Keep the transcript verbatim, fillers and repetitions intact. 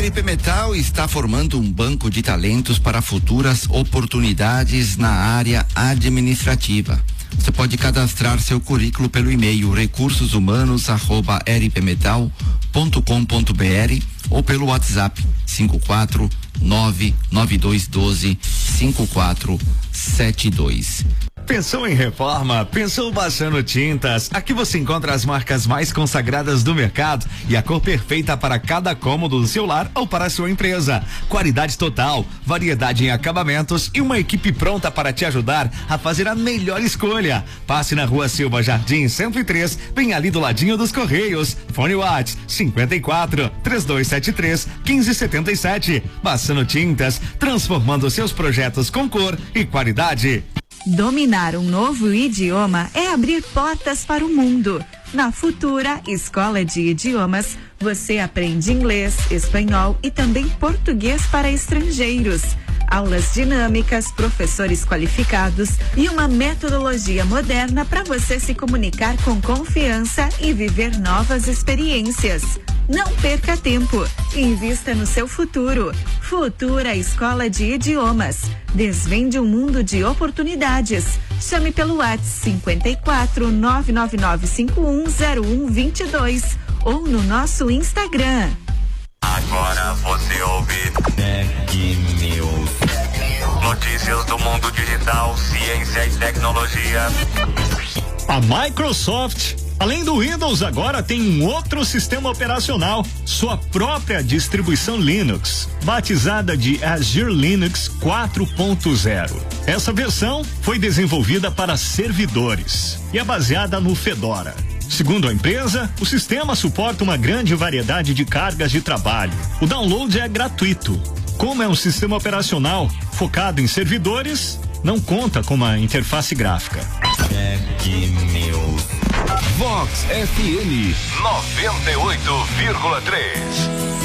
R P Metal está formando um banco de talentos para futuras oportunidades na área administrativa. Você pode cadastrar seu currículo pelo e-mail recursosumanos arroba r p metal ponto com ponto b r ou pelo WhatsApp cinco quatro nove nove dois um dois cinco quatro sete dois. Pensou em reforma? Pensou Bassano Tintas? Aqui você encontra as marcas mais consagradas do mercado e a cor perfeita para cada cômodo do seu lar ou para a sua empresa. Qualidade total, variedade em acabamentos e uma equipe pronta para te ajudar a fazer a melhor escolha. Passe na Rua Silva Jardim cento e três, bem ali do ladinho dos Correios. Fone WhatsApp cinquenta e quatro, três dois sete três, quinze setenta e sete. Bassano Tintas, transformando seus projetos com cor e qualidade. Dominar um novo idioma é abrir portas para o mundo. Na Futura Escola de Idiomas, você aprende inglês, espanhol e também português para estrangeiros. Aulas dinâmicas, professores qualificados e uma metodologia moderna para você se comunicar com confiança e viver novas experiências. Não perca tempo. Invista no seu futuro. Futura Escola de Idiomas. Desvende um mundo de oportunidades. Chame pelo WhatsApp cinquenta e quatro, nove nove nove cinco um zero um dois dois ou no nosso Instagram. Agora você ouve Tech News. Notícias do mundo digital, ciência e tecnologia. A Microsoft, além do Windows, agora tem um outro sistema operacional, sua própria distribuição Linux, batizada de Azure Linux quatro ponto zero. Essa versão foi desenvolvida para servidores e é baseada no Fedora. Segundo a empresa, o sistema suporta uma grande variedade de cargas de trabalho. O download é gratuito. Como é um sistema operacional focado em servidores, não conta com uma interface gráfica. Tech News. Vox F M noventa e oito vírgula três.